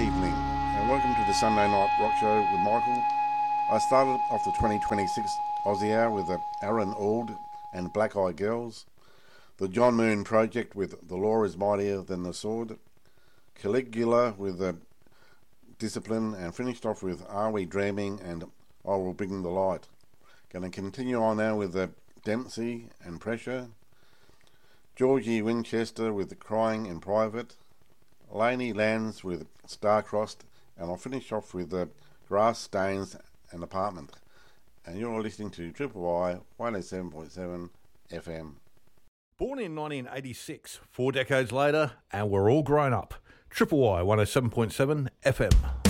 evening, and welcome to the Sunday Night Rock Show with Michael. I started off the 2026 Aussie Hour with Aaron Auld and Black Eye Girls, the John Moon Project with The Law is Mightier Than the Sword, Caligula with Discipline, and finished off with Are We Dreaming and I Will Bring the Light. Going to continue on now with Dempsey and Pressure, Georgie Winchester with Crying in Private, Laney Lands with Star-Crossed, and I'll finish off with Grass Stains and Apartment. And you're listening to Triple Y 107.7 FM. Born in 1986, 4 decades later, and we're all grown up. Triple Y 107.7 FM.